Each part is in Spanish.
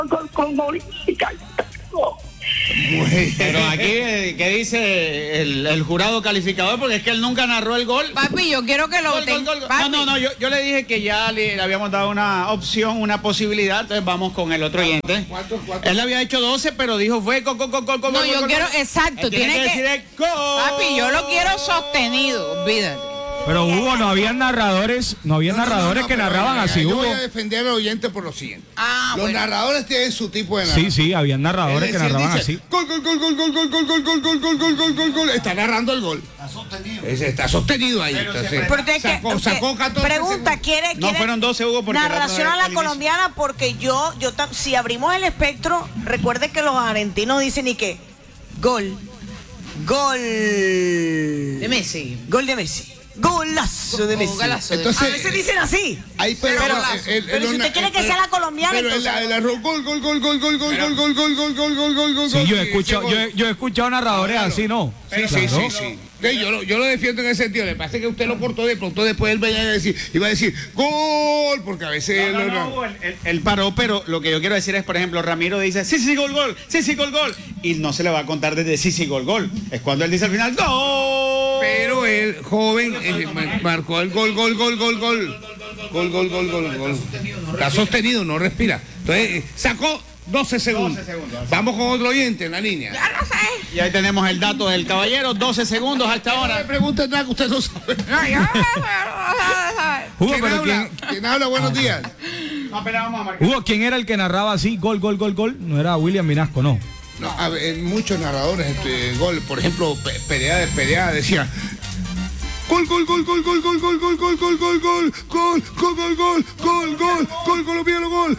con Olímpica. Pero aquí, ¿qué dice el jurado calificador? Porque es que él nunca narró el gol. Papi, yo quiero que lo tenga. No, yo le dije que ya le habíamos dado una opción, una posibilidad. Entonces vamos con el otro oyente. ¿Cuánto? Él había hecho 12, pero dijo fue gol. No, yo quiero, exacto. Tiene que decir gol. Papi, yo lo quiero sostenido, olvídate. Pero Hugo, no habían narradores que narraban así, Yo Hugo. voy a defender al oyente por lo siguiente. Los Bueno. narradores tienen su tipo de narración. Sí, habían narradores que narraban así. Gol. Está narrando el gol. Está sostenido ahí. Entonces, Porque es que, sacó 14 pregunta, segundos. ¿quiere No, fueron 12, Hugo, porque narración a la colombiana? Porque si abrimos el espectro, recuerde que los argentinos dicen y que gol De Messi. gol de Messi, golazo de Messi. Golazo de Entonces, A veces dicen así. Ahí, Pero si usted quiere que sea la colombiana, pero entonces el arroz, gol. Sí, yo he escuchado narradores así, ¿no? Sí. Yo lo defiendo en ese sentido. Le pasa que usted lo cortó de pronto, después él iba a decir gol, porque a veces Él paró, pero lo que yo quiero decir es, por ejemplo, Ramiro dice sí, gol, sí, gol, y no se le va a contar desde sí, gol. Es cuando él dice al final gol. Pero el joven marcó el gol. Está sostenido, no respira. Entonces sacó 12 segundos. Vamos con otro oyente en la línea. Ya lo sé. Y ahí tenemos el dato del caballero, 12 segundos hasta No ahora. me pregunte nada que usted no sabe. No, yo Hugo, ¿Quién pero habla? ¿Quién habla? Buenos días. No, apenas vamos a marcar. Hugo, ¿quién era el que narraba así? Gol. No era William Vinasco, no. No, a ver, muchos narradores, gol, por ejemplo, Perea decía gol, colombiano, gol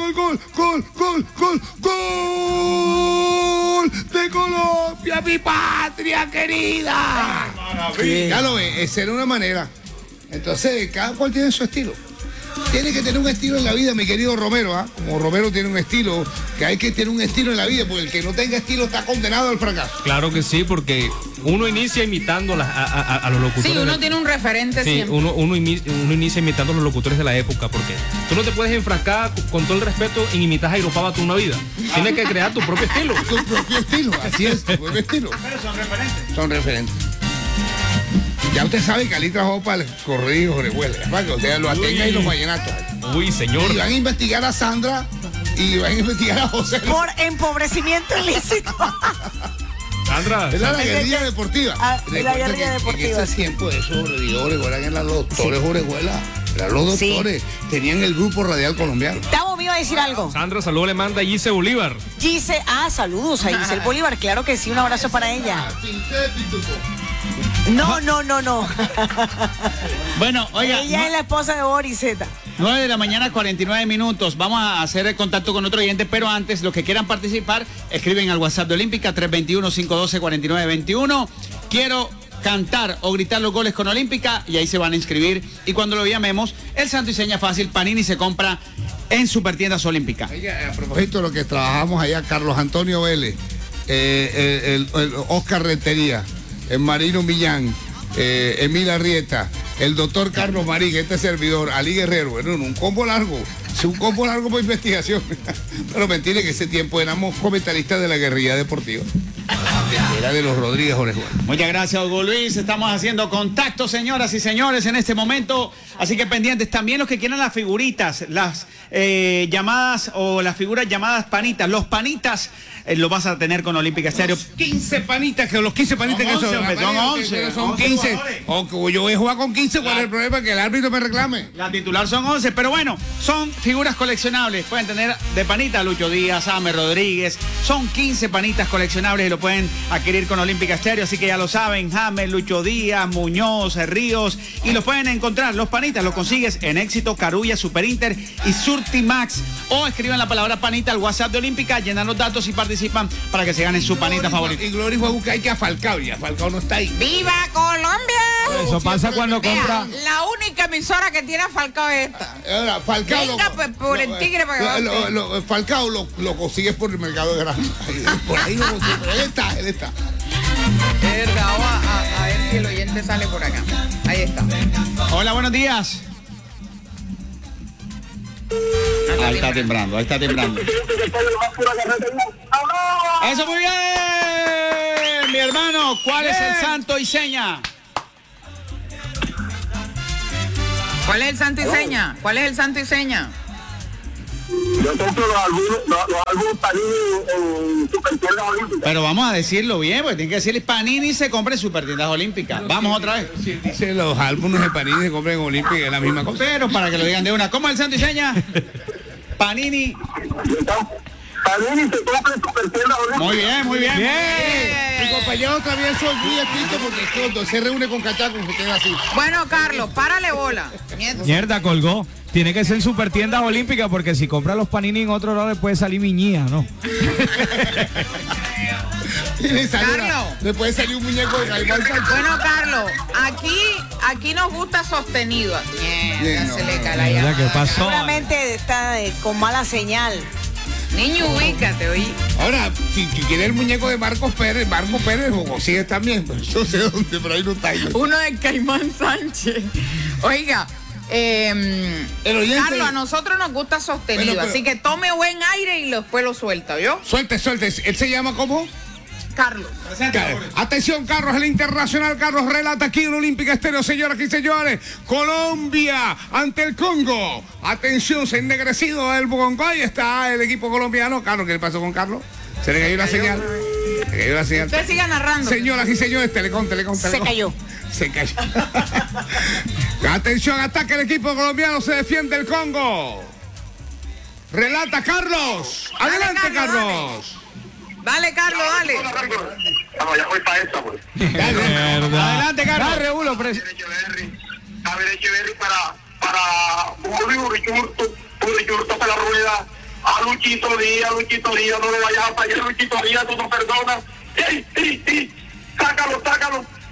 de Colombia, mi patria querida. Ya lo ve, esa era una manera. Entonces, cada cual tiene su estilo. Tiene que tener un estilo en la vida, mi querido Romero, ¿ah? Como Romero tiene un estilo, que hay que tener un estilo en la vida, porque el que no tenga estilo está condenado al fracaso. Claro que sí, porque uno inicia imitando a los locutores. Sí, uno tiene un referente Sí, siempre. uno inicia imitando a los locutores de la época, porque tú no te puedes enfrascar, con todo el respeto, en imitar a Jairo Pava toda una vida. Tienes que crear tu propio estilo. Tu propio estilo, así es, tu propio estilo. Pero son referentes. Son referentes. Ya usted sabe que Ali trabajó para el corrido Orejuela, para que usted lo atenga y los vallenatos. Uy, señor. Y van a investigar a Sandra y van a investigar a José. por empobrecimiento ilícito. Sandra. Es la guerrilla deportiva. Ah, la Recuerda guerrilla que deportiva, En ese sí. tiempo de esos Orejuela eran los doctores Orejuela. Eran los doctores. Tenían el grupo radial colombiano. Tavo me iba a decir algo. Sandra, saludo le manda a Gise Bolívar. Saludos a Giselle Bolívar, claro que sí, un abrazo para ella. No. Bueno, oiga, Ella es la esposa de Boris Z. 9 de la mañana, 49 minutos. Vamos a hacer el contacto con otro oyente, pero antes, los que quieran participar, escriben al WhatsApp de Olímpica, 321-512-4921. Quiero cantar o gritar los goles con Olímpica, y ahí se van a inscribir. Y cuando lo llamemos, el santo y seña fácil, Panini se compra en Supertiendas Olímpica. Oiga, a propósito de lo que trabajamos allá, Carlos Antonio Vélez, el Oscar Rentería, el Marino Millán, Emil Arrieta, el doctor Carlos Marín, este servidor, Ali Guerrero, bueno, un combo largo, es un combo largo por investigación. Pero mentira, que ese tiempo éramos comentaristas de la guerrilla deportiva. Era de los Rodríguez Orejuela. Muchas gracias, Hugo Luis. Estamos haciendo contacto, señoras y señores, en este momento. Así que pendientes. También los que quieran las figuritas, las llamadas o las figuras llamadas panitas. Los panitas lo vas a tener con Olímpica Estéreo. 15 panitas, que los 15 panitas Son que 11, hombre, son 11. Son 15. O yo voy a jugar con 15, ¿cuál es el problema? Que el árbitro me reclame. La titular son 11, pero bueno, son figuras coleccionables. Pueden tener de panita Lucho Díaz, Ames Rodríguez. Son 15 panitas coleccionables y lo pueden adquirir con Olímpica Estéreo. Así que ya lo saben, James, Lucho Díaz, Muñoz, Ríos. Y los pueden encontrar, los panitas, los consigues en Éxito, Carulla, Super Inter y Surtimax. O escriben la palabra panita al WhatsApp de Olímpica, llenan los datos y participan para que se ganen su panita favorita. Y Glory fue a buscar que a Falcao, y a Falcao no está ahí. ¡Viva Colombia! Eso pasa cuando compra. La única emisora que tiene a Falcao es esta. Ahora, Falcao Venga, pues, por el tigre para que va Falcao lo consigues por el mercado de granja. Por ahí lo consigues, pero él está. Es verdad, vamos a ver si el oyente sale por acá. Ahí está. Hola, buenos días. Ahí está timbrando, ahí está timbrando. Eso muy bien, mi hermano. ¿Cuál es el santo y seña? ¿Cuál es el santo y seña? ¿Cuál es el santo y seña? Yo compro los álbumes Panini en Supertiendas Olímpicas. Pero vamos a decirlo bien, porque tiene que decir Panini se compra en Supertiendas Olímpicas. Vamos otra vez. Si dice los álbumes de Panini se compran en Olímpica, es la misma cosa. Pero para que lo digan de una. ¿Cómo es el santo y seña? Panini. Panini se compra en Supertiendas Olímpicas. Muy bien, muy bien. Mi compañero también son muy estrictos porque cuando se reúne con Cachaco se queda así. Bueno, Carlos, párale bola. Mierda, colgó. Tiene que ser super tiendas olímpicas porque si compra los panini en otro lado le puede salir miñía, ¿no? Carlos. Le puede salir un muñeco de Caimán Sánchez. Bueno, Carlos, aquí nos gusta sostenido. Mierda, no, se le no, cae la Mierda, llamada. ¿qué pasó? Seguramente está con mala señal. Niño, ubícate, oí. Ahora, si quiere el muñeco de Marco Pérez lo consigue también, pero yo sé dónde, pero ahí no está. Uno de Caimán Sánchez. Oiga, El oyente- Carlos, a nosotros nos gusta sostenido, Bueno, pero- así que tome buen aire y después lo suelta, ¿yo? Suelte. ¿Él se llama cómo? Carlos. Atención, Carlos, el internacional Carlos relata aquí en Olímpica Estéreo, señoras y señores. Colombia ante el Congo. Atención, se ha ennegrecido el Congo. Ahí está el equipo colombiano. Carlos, ¿qué le pasó con Carlos? Se le cayó la señal. Se cayó la señal. Usted siga narrando. Señoras y señores, Telecom. Se cayó. Se cayó. Atención, ataque el equipo colombiano, se defiende el Congo. Relata Carlos. Dale, Adelante, Carlos, Carlos. Dale, Carlos, dale. Vamos, ya voy para esa, pues. Mierda. Adelante, Carlos. Dale, Ulo, A ver, Echeverry para Urichurto para la rueda. A Luchito Díaz, no le vayas a fallar, Luchito Díaz, tú no perdonas. ¡Ey! Sácalo!